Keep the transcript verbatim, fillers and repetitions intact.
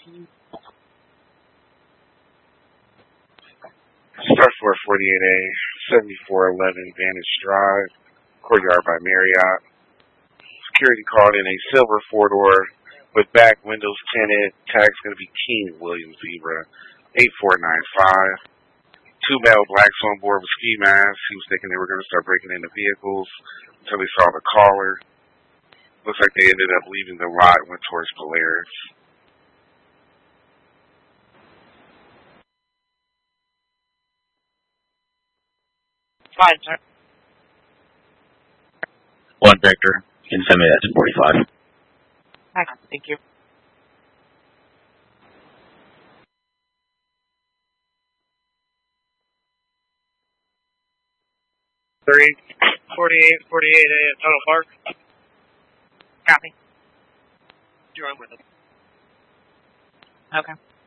Star four forty-eight A, seventy-four eleven Vantage Drive, Courtyard by Marriott. Security called in a silver four-door with back windows tinted. Tag's going to be King William Zebra, eight four nine five. Two male blacks on board with ski masks. He was thinking they were going to start breaking into vehicles until they saw the caller. Looks like they ended up leaving the lot and went towards Polaris. Fine, sir. One Victor. You can send me that to forty-five. Excellent. Thank you. Three, forty-eight, forty-eight A at Tunnel Park. Copy. Join with us. Okay.